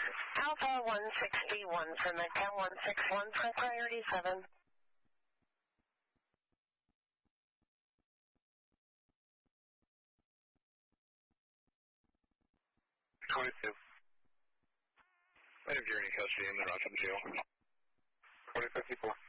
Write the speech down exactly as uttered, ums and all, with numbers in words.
Alpha one sixty-one for Midtown one six one for priority seven. twenty-two. I have journey custody in the Rochester jail. twenty fifty-four.